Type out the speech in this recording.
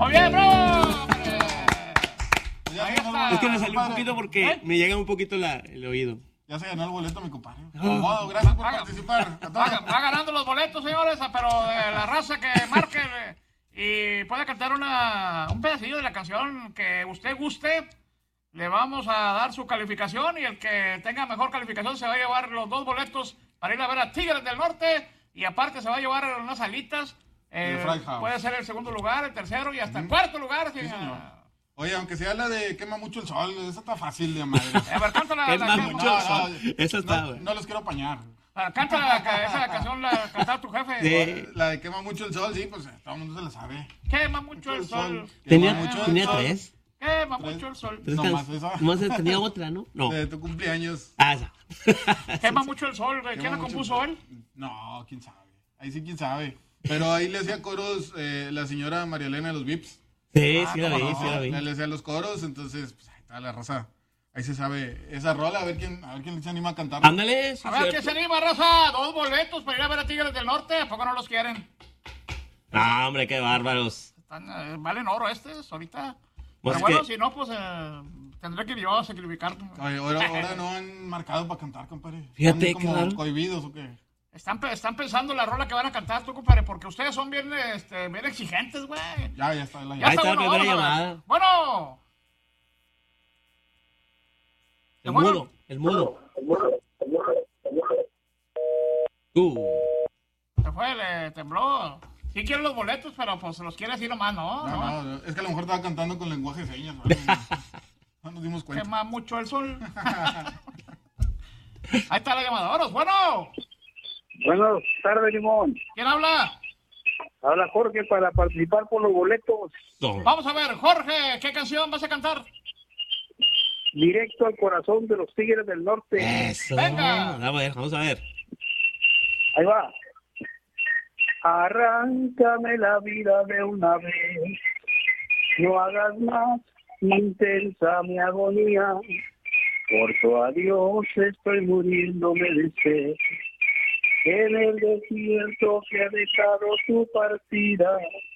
bien, bravo. Ahí está. Es que me salió un poquito porque me llega un poquito el oído. Ya se ganó el boleto, mi compadre. Modo, gracias por participar. Va ganando los boletos, señores, pero la raza que marque y puede cantar un pedacillo de la canción que usted guste, le vamos a dar su calificación y el que tenga mejor calificación se va a llevar los 2 boletos para ir a ver a Tigres del Norte y aparte se va a llevar unas alitas. Puede ser el segundo lugar, el tercero y hasta el cuarto lugar. Sí, señor. Oye, aunque sea la de Quema Mucho el Sol, esa está fácil de madre. A ver, cántala. Quema mucho el sol. Esa está, güey. No los quiero apañar. Canta esa canción, la cantaba tu jefe. Sí. La de Quema Mucho el Sol, sí, pues todo el mundo se la sabe. Quema mucho el sol. Tenía sol. 3. Quema mucho el sol. Tres No can- más esa. No más tenía otra, ¿no? No. De tu cumpleaños. Ah, esa. Quema mucho el sol. ¿Quién Quema la mucho compuso el él? sol. No, quién sabe. Ahí sí, quién sabe. Pero ahí le hacía coros la señora María Elena de los Vips. Sí, sí la No, vi. le hacía los coros, entonces, pues ahí está la raza. Ahí se sabe esa rola, a ver quién se anima a cantar. Ándale. sí, A ver, cierto. ¿quién se anima, raza? 2 boletos para ir a ver a Tigres del Norte. ¿A poco no los quieren? Ah, hombre, qué bárbaros. Valen oro estos ahorita. Pues Pero bueno, que- si no, pues tendré que yo sacrificar. Oye, ahora no han marcado para cantar, compadre. Fíjate, ¿Están como qué raro. cohibidos o qué? Están pensando la rola que van a cantar tú, compadre, porque ustedes son bien exigentes, güey. Ya está. Ya Ahí está está la uno, primera vamos a ver. llamada. Bueno. El mudo. Se fue, le tembló. Sí quiere los boletos, pero pues se los quiere así nomás, ¿no? No, es que a lo mejor estaba cantando con lenguaje de señas. ¿Vale? No nos dimos cuenta. Quema mucho el sol. Ahí está la llamada. ¡Vámonos! Bueno. Buenas tardes, Limón. ¿Quién habla? Habla Jorge para participar por los boletos. No. Vamos a ver, Jorge, ¿qué canción vas a cantar? Directo al corazón de los Tigres del Norte. Eso. Venga. Vamos a ver. Ahí va. Arráncame la vida de una vez. No hagas más intensa mi agonía. Por tu adiós estoy muriéndome de sed. En el desierto que ha dejado tu partida,